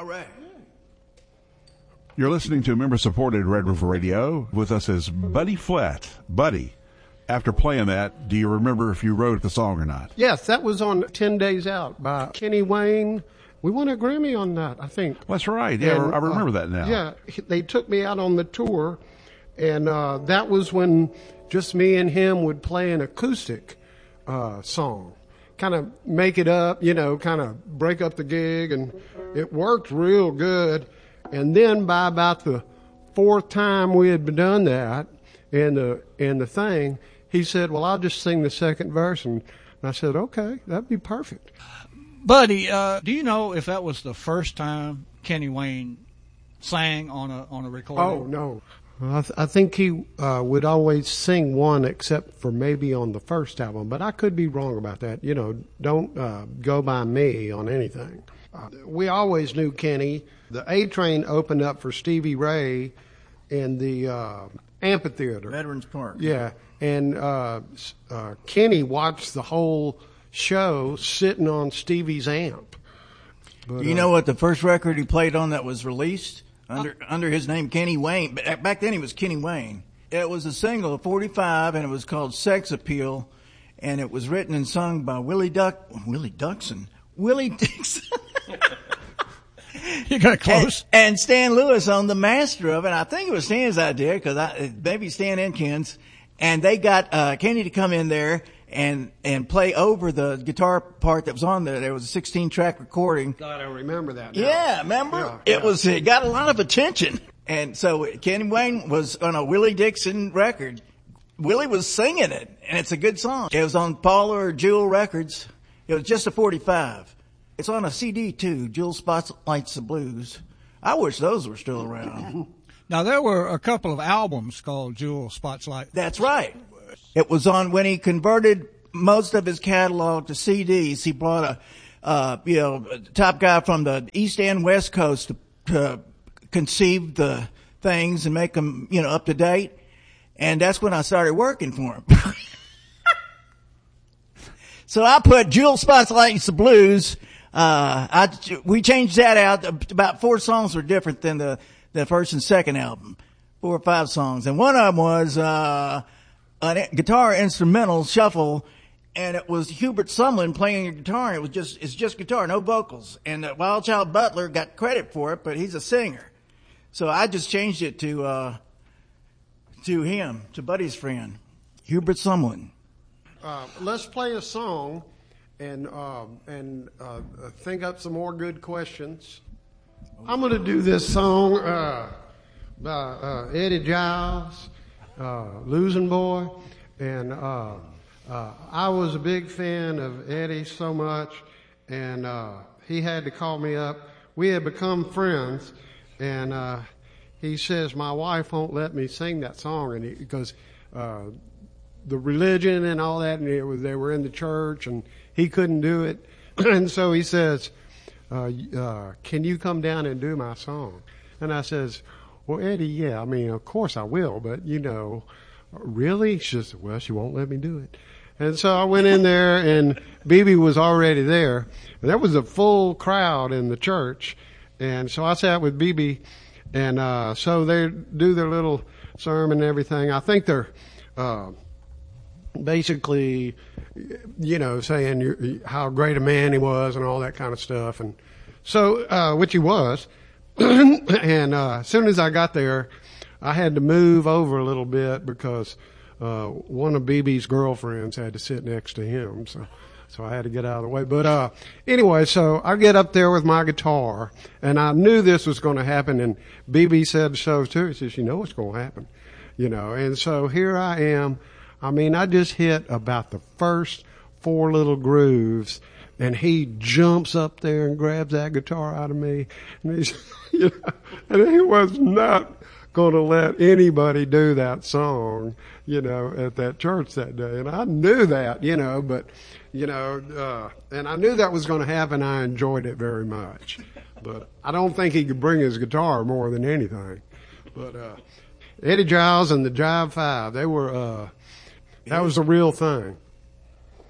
right. You're listening to member-supported Red River Radio. With us is Buddy Flett. Buddy, after playing that, do you remember if you wrote the song or not? Yes, that was on 10 Days Out by Kenny Wayne. We won a Grammy on that, I think. That's right. Yeah, and, I remember that now. Yeah, they took me out on the tour, and that was when just me and him would play an acoustic song. Kind of make it up, kind of break up the gig, and it worked real good. And then by about the fourth time we had done that in the thing, he said, well, I'll just sing the second verse. And I said, okay, that'd be perfect. Buddy, do you know if that was the first time Kenny Wayne sang on a recording? Oh, no. I think he would always sing one except for maybe on the first album, but I could be wrong about that. Don't go by me on anything. We always knew Kenny. The A Train opened up for Stevie Ray in the amphitheater. Veterans Park. Yeah, and Kenny watched the whole show sitting on Stevie's amp. But, you know what the first record he played on that was released? Under his name, Kenny Wayne. But back then he was Kenny Wayne. It was a single of 45, and it was called Sex Appeal, and it was written and sung by Willie Dixon. You got close. And Stan Lewis on the master of it. I think it was Stan's idea, because maybe Stan and Ken's. And they got Kenny to come in there and play over the guitar part that was on there. There was a 16-track recording. God, I remember that now. Yeah, remember? Yeah. It got a lot of attention. And so Kenny Wayne was on a Willie Dixon record. Willie was singing it, and it's a good song. It was on Paula or Jewel Records. It was just a 45. It's on a CD, too, Jewel Spotlights the Blues. I wish those were still around. Now, there were a couple of albums called Jewel Spotlight. That's right. It was on when he converted most of his catalog to CDs. He brought a top guy from the East and West Coast to conceive the things and make them, up to date. And that's when I started working for him. So I put Jewel Spotlights the Blues. We changed that out. About 4 songs were different than the first and second album. 4 or 5 songs. And one of them was, a guitar instrumental shuffle, and it was Hubert Sumlin playing a guitar. It's just guitar, no vocals. And Wild Child Butler got credit for it, but he's a singer. So I just changed it to him, to Buddy's friend, Hubert Sumlin. Let's play a song and think up some more good questions. I'm going to do this song by Eddie Giles, Losing Boy, and I was a big fan of Eddie so much, and he had to call me up. We had become friends, and he says my wife won't let me sing that song, and because the religion and all that, and they were in the church, and he couldn't do it, and so he says, can you come down and do my song? And I says, well, Eddie, yeah, I mean, of course I will, but really? She says, well, she won't let me do it. And so I went in there, and BB was already there. And there was a full crowd in the church, and so I sat with BB, and so they do their little sermon and everything. I think they're basically, saying how great a man he was and all that kind of stuff, and so which he was. And as soon as I got there, I had to move over a little bit because one of BB's girlfriends had to sit next to him, so I had to get out of the way. But anyway, so I get up there with my guitar, and I knew this was going to happen, and BB said so too. He says, what's going to happen, and so here I am. I mean, I just hit about the first 4 little grooves, and he jumps up there and grabs that guitar out of me, and he's, and he was not going to let anybody do that song, at that church that day. And I knew that, but, and I knew that was going to happen. I enjoyed it very much, but I don't think he could bring his guitar more than anything. But, Eddie Giles and the Jive Five, they were, that was the real thing.